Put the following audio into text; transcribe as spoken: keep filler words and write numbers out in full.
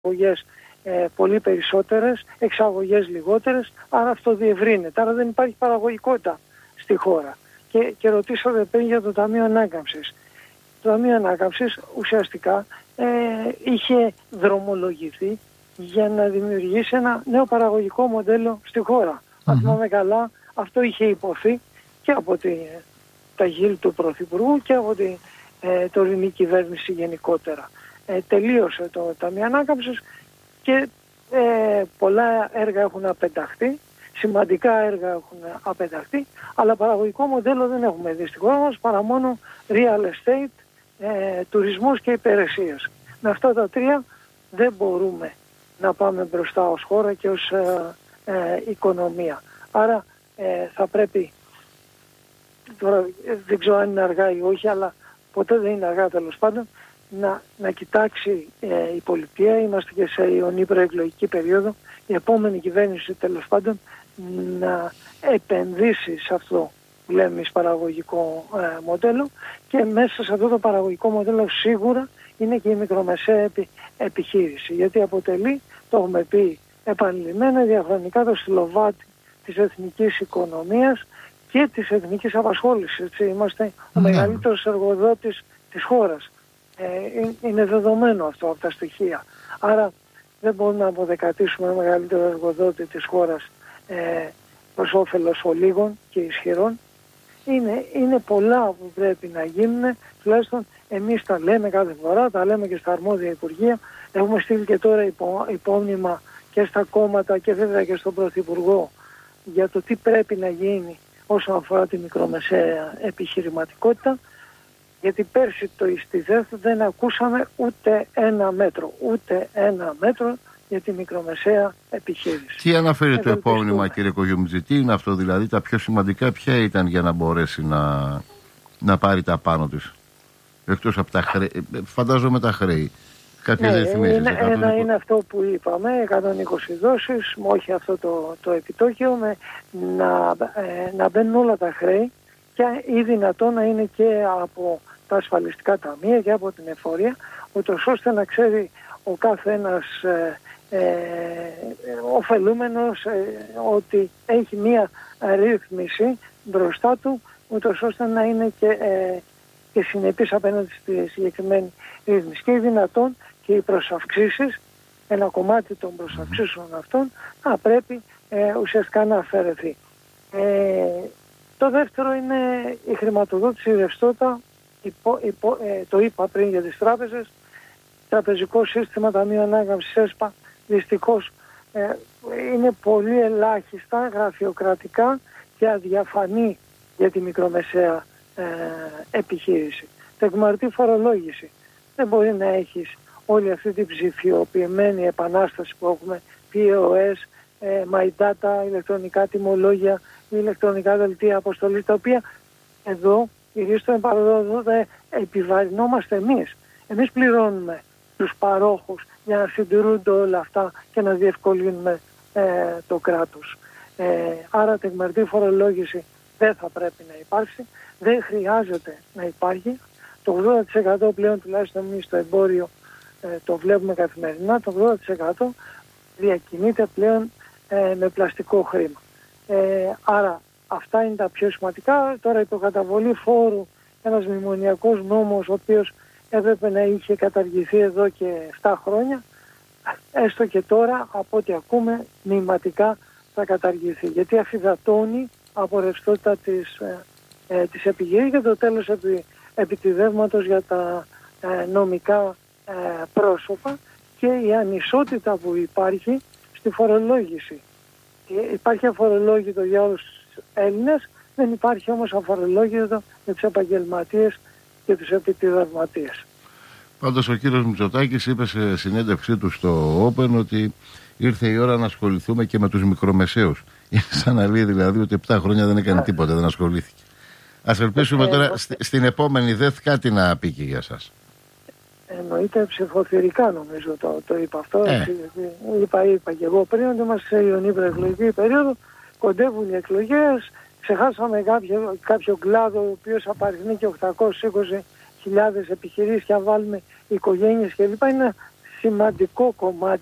εισαγωγές ε, πολύ περισσότερες, εξαγωγές λιγότερες, άρα αυτό διευρύνεται. Άρα δεν υπάρχει παραγωγικότητα στη χώρα. Και, και ρωτήσατε πριν για το Ταμείο Ανάκαμψης. Το Ταμείο Ανάκαμψης ουσιαστικά ε, είχε δρομολογηθεί για να δημιουργήσει ένα νέο παραγωγικό μοντέλο στη χώρα. Mm-hmm. Αν θυμάμαι καλά, αυτό είχε υποθεί και από τη, τα γύλη του Πρωθυπουργού και από την ε, τωρινή κυβέρνηση γενικότερα. Ε, τελείωσε το Ταμείο Ανάκαμψης και ε, πολλά έργα έχουν απενταχθεί, σημαντικά έργα έχουν απενταχθεί, αλλά παραγωγικό μοντέλο δεν έχουμε δει στη χώρα μας παρά μόνο real estate, ε, τουρισμός και υπηρεσίες. Με αυτά τα τρία δεν μπορούμε να πάμε μπροστά ως χώρα και ως ε, ε, οικονομία. Άρα ε, θα πρέπει, τώρα δεν ξέρω αν είναι αργά ή όχι, αλλά ποτέ δεν είναι αργά τέλος πάντων, να, να κοιτάξει ε, η πολιτεία. Είμαστε και σε ιονή προεκλογική περίοδο. Η επόμενη κυβέρνηση τέλος πάντων να επενδύσει σε αυτό που λέμε εμείς παραγωγικό ε, μοντέλο, και μέσα σε αυτό το παραγωγικό μοντέλο σίγουρα είναι και η μικρομεσαία επι, επιχείρηση, γιατί αποτελεί, το έχουμε πει επανειλημμένα, διαχρονικά το στυλοβάτι της εθνικής οικονομίας και της εθνικής απασχόλησης. Έτσι. Είμαστε mm. ο μεγαλύτερος εργοδότης της χώρας. Ε, είναι δεδομένο αυτό από τα στοιχεία. Άρα δεν μπορούμε να αποδεκατήσουμε ο μεγαλύτερο εργοδότη της χώρας ε, προς όφελος ολίγων και ισχυρών. Είναι, είναι πολλά που πρέπει να γίνουν, τουλάχιστον εμείς τα λέμε κάθε φορά, τα λέμε και στα αρμόδια υπουργεία. Έχουμε στείλει και τώρα υπό, υπόμνημα και στα κόμματα και βέβαια και στον Πρωθυπουργό για το τι πρέπει να γίνει όσον αφορά τη μικρομεσαία επιχειρηματικότητα, γιατί πέρσι το ΙΣΤΙΔΕΘ δεν ακούσαμε ούτε ένα μέτρο, ούτε ένα μέτρο για τη μικρομεσαία επιχείρηση. Τι αναφέρει το επόμενο, κύριε Κογιομιτζή, τι είναι αυτό δηλαδή, τα πιο σημαντικά ποια ήταν για να μπορέσει να, να πάρει τα πάνω της, εκτός από τα χρέη, φαντάζομαι τα χρέη. Ναι, είναι, ένα είναι αυτό που είπαμε, εκατόν είκοσι δόσεις, όχι αυτό το, το επιτόκιο, με, να, ε, να μπαίνουν όλα τα χρέη και ή δυνατόν να είναι και από τα ασφαλιστικά ταμεία και από την εφορία, ούτως ώστε να ξέρει ο κάθε ένας ε, ε, ωφελούμενος ε, ότι έχει μία ρύθμιση μπροστά του, ούτως ώστε να είναι και, ε, και συνεπής απέναντι στη συγκεκριμένη ρύθμιση. Και δυνατόν και οι προσαυξήσεις, ένα κομμάτι των προσαυξήσεων αυτών θα πρέπει ε, ουσιαστικά να αφαιρεθεί. Ε, το δεύτερο είναι η χρηματοδότηση ρευστότητα, υπο, υπο, ε, το είπα πριν για τις τράπεζες, τραπεζικό σύστημα, Ταμείο Ανάκαμψης, ΕΣΠΑ, δυστυχώς ε, είναι πολύ ελάχιστα γραφειοκρατικά και αδιαφανή για τη μικρομεσαία ε, επιχείρηση. Τεκμαρτή φορολόγηση. Δεν μπορεί να έχεις όλη αυτή την ψηφιοποιημένη επανάσταση που έχουμε, πι ο ες, ε, My Data, ηλεκτρονικά τιμολόγια, ηλεκτρονικά δελτία αποστολής, τα οποία εδώ, κυρίως στο εμπαροδό, επιβαρυνόμαστε εμείς. Εμείς πληρώνουμε τους παρόχους για να συντηρούνται όλα αυτά και να διευκολύνουμε ε, το κράτος. Ε, άρα τεκμαρτή φορολόγηση δεν θα πρέπει να υπάρξει, δεν χρειάζεται να υπάρχει. Το ογδόντα τοις εκατό πλέον, τουλάχιστον εμείς στο εμπόριο ε, το βλέπουμε καθημερινά, το ογδόντα τοις εκατό διακινείται πλέον ε, με πλαστικό χρήμα. Ε, άρα αυτά είναι τα πιο σημαντικά. Τώρα η προκαταβολή φόρου, ένας μνημονιακός νόμος ο οποίος έπρεπε να είχε καταργηθεί εδώ και επτά χρόνια, έστω και τώρα από ό,τι ακούμε μνηματικά θα καταργηθεί, γιατί αφυδατώνει από ρευστότητα της, ε, ε, της επιχείρησης και το τέλος επί, επιτιδεύματος για τα ε, νομικά ε, πρόσωπα και η ανισότητα που υπάρχει στη φορολόγηση. Υπάρχει αφορολόγητο για όλους τους Έλληνες, δεν υπάρχει όμως αφορολόγητο για τους επαγγελματίες και τους επιτιδευματίες. Πάντως ο κύριος Μητσοτάκης είπε σε συνέντευξή του στο Open ότι ήρθε η ώρα να ασχοληθούμε και με τους μικρομεσαίους. Είναι σαν να λέει δηλαδή ότι επτά χρόνια δεν έκανε τίποτα, δεν ασχολήθηκε. Ας ελπίσουμε τώρα στην επόμενη ΔΕΘ κάτι να πει και για σας. Εννοείται ψηφοθυρικά νομίζω το, το είπα αυτό. Ε. Είπα, είπα και εγώ πριν ότι είμαστε σε ιονή προεκλογική περίοδο, κοντεύουν οι εκλογές, ξεχάσαμε κάποιο, κάποιο κλάδο ο οποίος απαριθμεί και οκτακόσιες είκοσι χιλιάδες επιχειρήσεις και αν βάλουμε οικογένειες κλπ. Είναι σημαντικό κομμάτι